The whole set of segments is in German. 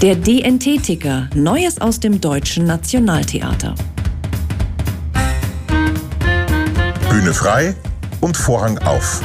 Der DNT-Ticker, Neues aus dem Deutschen Nationaltheater. Bühne frei und Vorhang auf.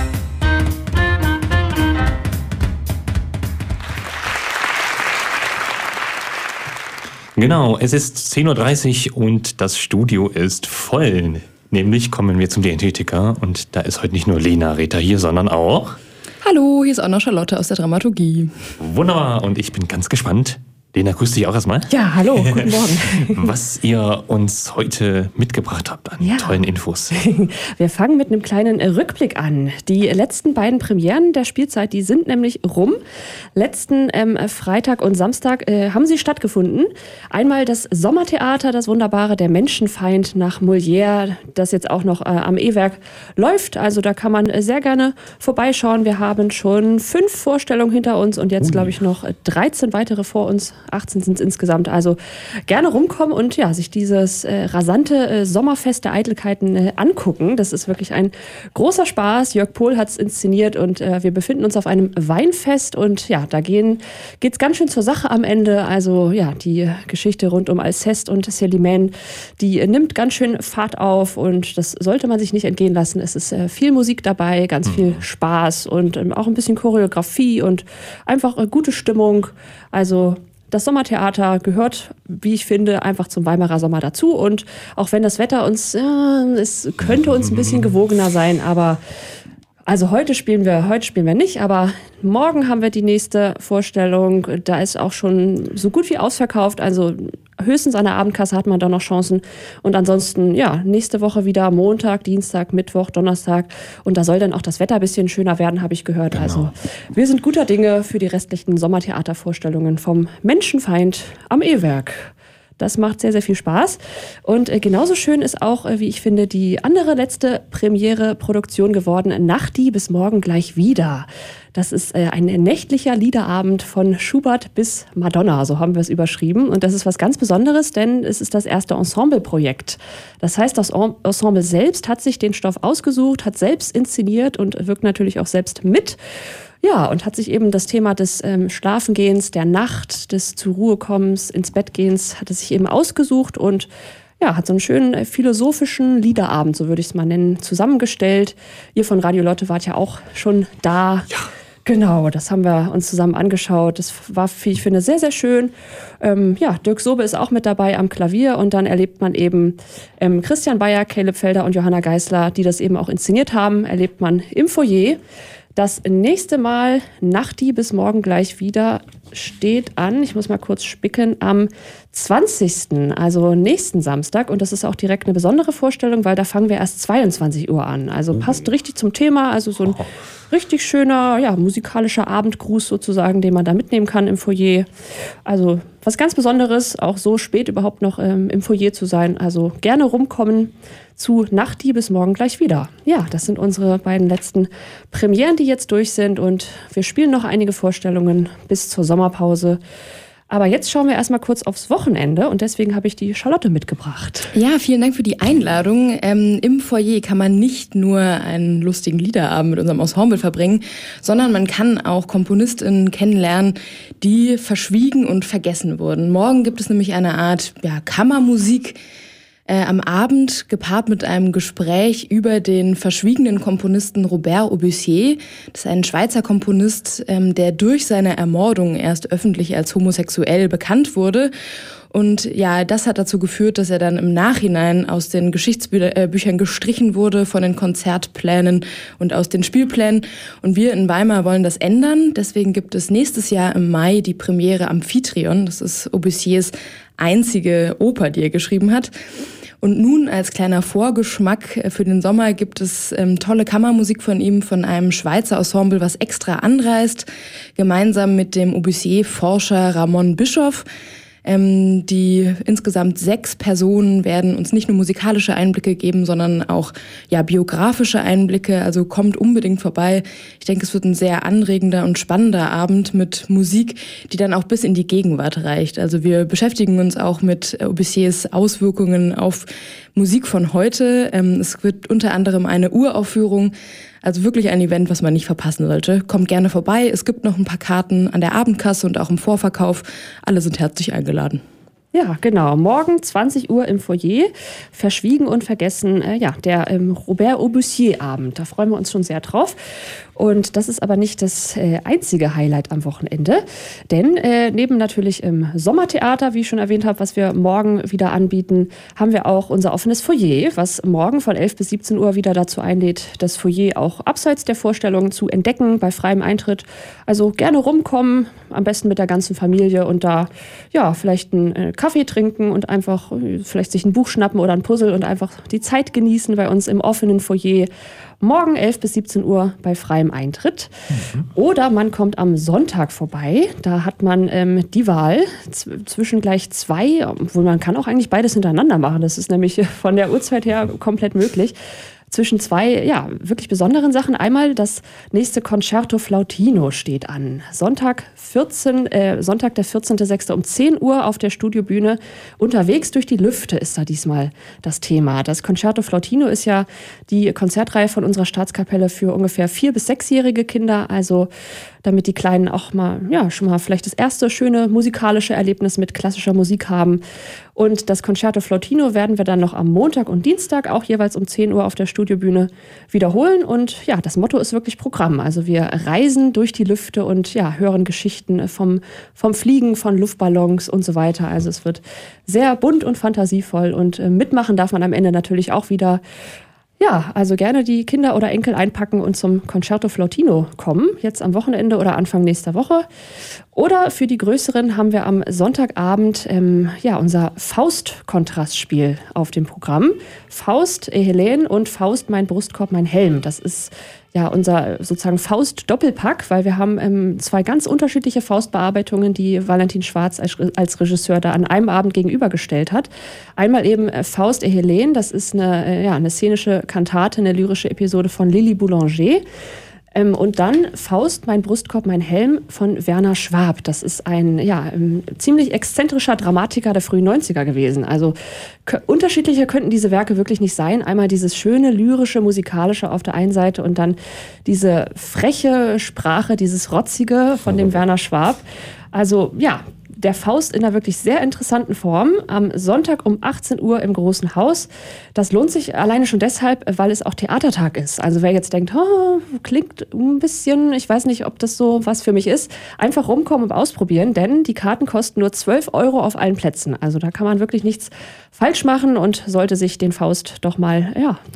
Genau, es ist 10.30 Uhr und das Studio ist voll. Nämlich kommen wir zum DNT-Ticker und da ist heute nicht nur Lena Rether hier, sondern auch... Hallo, hier ist auch noch Charlotte aus der Dramaturgie. Wunderbar, und ich bin ganz gespannt. Lena, grüß dich auch erstmal. Ja, hallo, guten Morgen. Was ihr uns heute mitgebracht habt an tollen Infos. Wir fangen mit einem kleinen Rückblick an. Die letzten beiden Premieren der Spielzeit, die sind nämlich rum. Letzten Freitag und Samstag haben sie stattgefunden. Einmal das Sommertheater, das wunderbare Der Menschenfeind nach Molière, das jetzt auch noch am E-Werk läuft. Also da kann man sehr gerne vorbeischauen. Wir haben schon 5 Vorstellungen hinter uns und jetzt, glaube ich, noch 13 weitere vor uns. 18 sind es insgesamt. Also gerne rumkommen und ja, sich dieses rasante Sommerfest der Eitelkeiten angucken. Das ist wirklich ein großer Spaß. Jörg Pohl hat es inszeniert und wir befinden uns auf einem Weinfest und ja, da geht's ganz schön zur Sache am Ende. Also ja, die Geschichte rund um Alceste und Célimène, die nimmt ganz schön Fahrt auf und das sollte man sich nicht entgehen lassen. Es ist viel Musik dabei, ganz viel Spaß und auch ein bisschen Choreografie und einfach gute Stimmung. Also das Sommertheater gehört, wie ich finde, einfach zum Weimarer Sommer dazu. Und auch wenn das Wetter es könnte uns ein bisschen gewogener sein, aber also heute spielen wir nicht, aber morgen haben wir die nächste Vorstellung. Da ist auch schon so gut wie ausverkauft. Also höchstens an der Abendkasse hat man da noch Chancen. Und ansonsten, ja, nächste Woche wieder Montag, Dienstag, Mittwoch, Donnerstag. Und da soll dann auch das Wetter ein bisschen schöner werden, habe ich gehört. Genau. Also wir sind guter Dinge für die restlichen Sommertheatervorstellungen vom Menschenfeind am E-Werk. Das macht sehr, sehr viel Spaß. Und genauso schön ist auch, wie ich finde, die andere letzte Premiere-Produktion geworden, Nachti bis morgen gleich wieder. Das ist ein nächtlicher Liederabend von Schubert bis Madonna, so haben wir es überschrieben. Und das ist was ganz Besonderes, denn es ist das erste Ensembleprojekt. Das heißt, das Ensemble selbst hat sich den Stoff ausgesucht, hat selbst inszeniert und wirkt natürlich auch selbst mit. Ja, und hat sich eben das Thema des Schlafengehens, der Nacht, des Zur-Ruhe-Kommens, ins Bettgehens, hat es sich eben ausgesucht und ja, hat so einen schönen philosophischen Liederabend, so würde ich es mal nennen, zusammengestellt. Ihr von Radio Lotte wart ja auch schon da. Ja. Genau, das haben wir uns zusammen angeschaut. Das war, wie ich finde, sehr, sehr schön. Dirk Sobe ist auch mit dabei am Klavier und dann erlebt man eben Christian Bayer, Caleb Felder und Johanna Geisler, die das eben auch inszeniert haben, erlebt man im Foyer. Das nächste Mal, Nachti bis morgen gleich wieder, steht an, ich muss mal kurz spicken, am 20., also nächsten Samstag. Und das ist auch direkt eine besondere Vorstellung, weil da fangen wir erst 22 Uhr an. Also passt richtig zum Thema, also so ein richtig schöner, ja, musikalischer Abendgruß sozusagen, den man da mitnehmen kann im Foyer. Also was ganz Besonderes, auch so spät überhaupt noch im Foyer zu sein. Also gerne rumkommen zu Nachti bis morgen gleich wieder. Ja, das sind unsere beiden letzten Premieren, die jetzt durch sind. Und wir spielen noch einige Vorstellungen bis zur Sommerpause. Aber jetzt schauen wir erstmal kurz aufs Wochenende und deswegen habe ich die Charlotte mitgebracht. Ja, vielen Dank für die Einladung. Im Foyer kann man nicht nur einen lustigen Liederabend mit unserem Ensemble verbringen, sondern man kann auch KomponistInnen kennenlernen, die verschwiegen und vergessen wurden. Morgen gibt es nämlich eine Art Kammermusik am Abend, gepaart mit einem Gespräch über den verschwiegenen Komponisten Robert Aubussier. Das ist ein Schweizer Komponist, der durch seine Ermordung erst öffentlich als homosexuell bekannt wurde. Und ja, das hat dazu geführt, dass er dann im Nachhinein aus den Geschichtsbüchern gestrichen wurde, von den Konzertplänen und aus den Spielplänen. Und wir in Weimar wollen das ändern. Deswegen gibt es nächstes Jahr im Mai die Premiere Amphitryon. Das ist Aubussiers einzige Oper, die er geschrieben hat. Und nun als kleiner Vorgeschmack für den Sommer gibt es tolle Kammermusik von ihm, von einem Schweizer Ensemble, was extra anreist, gemeinsam mit dem Aubussier-Forscher Ramon Bischoff. Die insgesamt 6 Personen werden uns nicht nur musikalische Einblicke geben, sondern auch biografische Einblicke. Also kommt unbedingt vorbei. Ich denke, es wird ein sehr anregender und spannender Abend mit Musik, die dann auch bis in die Gegenwart reicht. Also wir beschäftigen uns auch mit Aubussiers Auswirkungen auf Musik von heute. Es wird unter anderem eine Uraufführung Also wirklich ein Event, was man nicht verpassen sollte. Kommt gerne vorbei. Es gibt noch ein paar Karten an der Abendkasse und auch im Vorverkauf. Alle sind herzlich eingeladen. Ja, genau. Morgen 20 Uhr im Foyer. Verschwiegen und vergessen, der Robert-Aubussier-Abend. Da freuen wir uns schon sehr drauf. Und das ist aber nicht das einzige Highlight am Wochenende. Denn neben natürlich im Sommertheater, wie ich schon erwähnt habe, was wir morgen wieder anbieten, haben wir auch unser offenes Foyer, was morgen von 11 bis 17 Uhr wieder dazu einlädt, das Foyer auch abseits der Vorstellung zu entdecken, bei freiem Eintritt. Also gerne rumkommen, am besten mit der ganzen Familie und da vielleicht einen Kaffee trinken und einfach vielleicht sich ein Buch schnappen oder ein Puzzle und einfach die Zeit genießen bei uns im offenen Foyer. Morgen 11 bis 17 Uhr bei freiem Eintritt. Oder man kommt am Sonntag vorbei. Da hat man die Wahl zwischen gleich zwei, obwohl man kann auch eigentlich beides hintereinander machen. Das ist nämlich von der Uhrzeit her komplett möglich. Zwischen zwei, wirklich besonderen Sachen. Einmal das nächste Concerto Flautino steht an. Sonntag der 14.06. um 10 Uhr auf der Studiobühne. Unterwegs durch die Lüfte ist da diesmal das Thema. Das Concerto Flautino ist ja die Konzertreihe von unserer Staatskapelle für ungefähr 4- bis 6-jährige Kinder. Also damit die Kleinen auch schon mal vielleicht das erste schöne musikalische Erlebnis mit klassischer Musik haben. Und das Concerto Flautino werden wir dann noch am Montag und Dienstag auch jeweils um 10 Uhr auf der Studiobühne wiederholen. Und das Motto ist wirklich Programm. Also wir reisen durch die Lüfte und hören Geschichten vom Fliegen, von Luftballons und so weiter. Also es wird sehr bunt und fantasievoll und mitmachen darf man am Ende natürlich auch wieder. Ja, also gerne die Kinder oder Enkel einpacken und zum Concerto Flautino kommen, jetzt am Wochenende oder Anfang nächster Woche. Oder für die Größeren haben wir am Sonntagabend unser Faust-Kontrastspiel auf dem Programm. Faust, Helene und Faust, mein Brustkorb, mein Helm. Das ist unser sozusagen Faust-Doppelpack, weil wir haben zwei ganz unterschiedliche Faustbearbeitungen, die Valentin Schwarz als Regisseur da an einem Abend gegenübergestellt hat. Einmal eben Faust et Helene, das ist eine szenische Kantate, eine lyrische Episode von Lili Boulanger. Und dann Faust, mein Brustkorb, mein Helm von Werner Schwab. Das ist ein ziemlich exzentrischer Dramatiker der frühen 90er gewesen. Also unterschiedlicher könnten diese Werke wirklich nicht sein. Einmal dieses schöne, lyrische, musikalische auf der einen Seite und dann diese freche Sprache, dieses Rotzige von dem Werner Schwab. Also der Faust in einer wirklich sehr interessanten Form. Am Sonntag um 18 Uhr im Großen Haus. Das lohnt sich alleine schon deshalb, weil es auch Theatertag ist. Also wer jetzt denkt, klingt ein bisschen, ich weiß nicht, ob das so was für mich ist, einfach rumkommen und ausprobieren, denn die Karten kosten nur 12 € auf allen Plätzen. Also da kann man wirklich nichts falsch machen und sollte sich den Faust doch mal,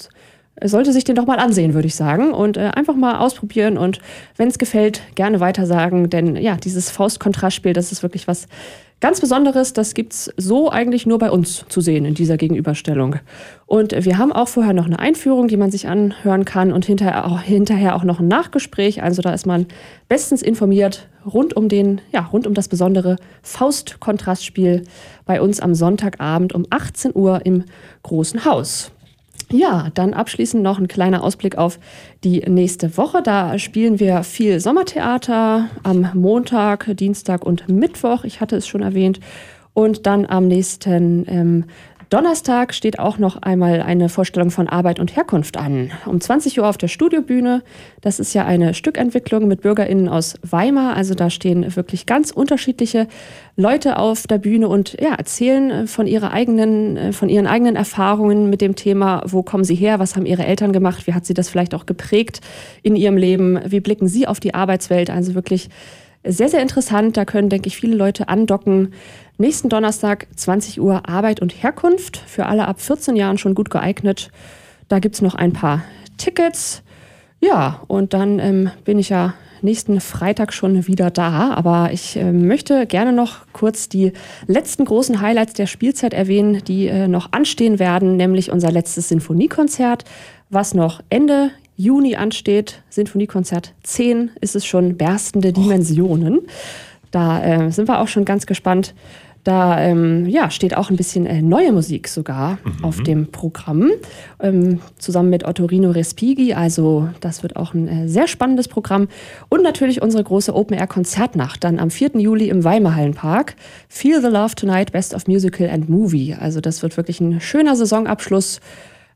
ansehen, würde ich sagen. Und einfach mal ausprobieren und wenn es gefällt, gerne weitersagen. Denn dieses Faust-Kontrastspiel, das ist wirklich was ganz Besonderes. Das gibt's so eigentlich nur bei uns zu sehen in dieser Gegenüberstellung. Und wir haben auch vorher noch eine Einführung, die man sich anhören kann und hinterher auch noch ein Nachgespräch. Also da ist man bestens informiert rund um das besondere Faust-Kontrastspiel bei uns am Sonntagabend um 18 Uhr im Großen Haus. Ja, dann abschließend noch ein kleiner Ausblick auf die nächste Woche. Da spielen wir viel Sommertheater am Montag, Dienstag und Mittwoch. Ich hatte es schon erwähnt. Und dann am nächsten Donnerstag steht auch noch einmal eine Vorstellung von Arbeit und Herkunft an. Um 20 Uhr auf der Studiobühne. Das ist ja eine Stückentwicklung mit BürgerInnen aus Weimar. Also da stehen wirklich ganz unterschiedliche Leute auf der Bühne und erzählen von ihren eigenen Erfahrungen mit dem Thema. Wo kommen sie her? Was haben ihre Eltern gemacht? Wie hat sie das vielleicht auch geprägt in ihrem Leben? Wie blicken sie auf die Arbeitswelt? Also wirklich sehr, sehr interessant. Da können, denke ich, viele Leute andocken. Nächsten Donnerstag, 20 Uhr, Arbeit und Herkunft. Für alle ab 14 Jahren schon gut geeignet. Da gibt es noch ein paar Tickets. Ja, und dann bin ich ja nächsten Freitag schon wieder da. Aber ich möchte gerne noch kurz die letzten großen Highlights der Spielzeit erwähnen, die noch anstehen werden. Nämlich unser letztes Sinfoniekonzert, was noch Ende Juni ansteht. Sinfoniekonzert 10 ist es schon, berstende Dimensionen. Da sind wir auch schon ganz gespannt. Da steht auch ein bisschen neue Musik sogar auf dem Programm, zusammen mit Ottorino Respighi. Also das wird auch ein sehr spannendes Programm. Und natürlich unsere große Open-Air-Konzertnacht dann am 4. Juli im Weimarhallenpark. Feel the Love Tonight, Best of Musical and Movie. Also das wird wirklich ein schöner Saisonabschluss.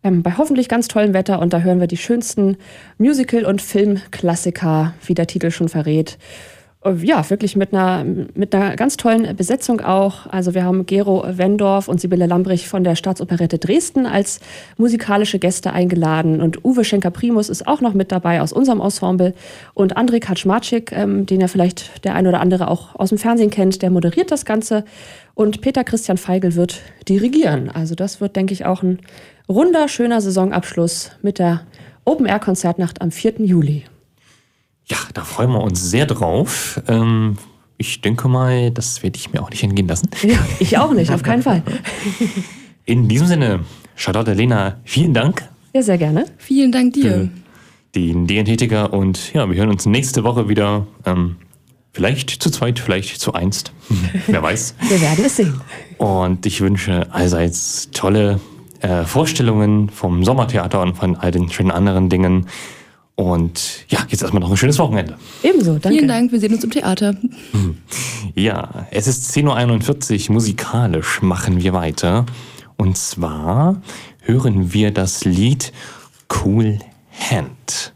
bei hoffentlich ganz tollem Wetter. Und da hören wir die schönsten Musical- und Filmklassiker, wie der Titel schon verrät. Ja, wirklich mit einer ganz tollen Besetzung auch. Also wir haben Gero Wendorf und Sibylle Lambrich von der Staatsoperette Dresden als musikalische Gäste eingeladen. Und Uwe Schenker-Primus ist auch noch mit dabei aus unserem Ensemble. Und André Kaczmarczyk, den ja vielleicht der ein oder andere auch aus dem Fernsehen kennt, der moderiert das Ganze. Und Peter Christian Feigl wird dirigieren. Also das wird, denke ich, auch ein runder, schöner Saisonabschluss mit der Open-Air-Konzertnacht am 4. Juli. Ja, da freuen wir uns sehr drauf. Ich denke mal, das werde ich mir auch nicht entgehen lassen. Ja, ich auch nicht, auf keinen Fall. In diesem Sinne, Charlotte, Lena, vielen Dank. Ja, sehr gerne. Vielen Dank dir. Für den Diänetiker und ja, wir hören uns nächste Woche wieder. Vielleicht zu zweit, vielleicht zu einst. Wer weiß. Wir werden es sehen. Und ich wünsche allseits tolle Vorstellungen vom Sommertheater und von all den schönen anderen Dingen. Und ja, jetzt erstmal noch ein schönes Wochenende. Ebenso, danke. Vielen Dank, wir sehen uns im Theater. Ja, es ist 10.41 Uhr, musikalisch machen wir weiter. Und zwar hören wir das Lied Cool Hand.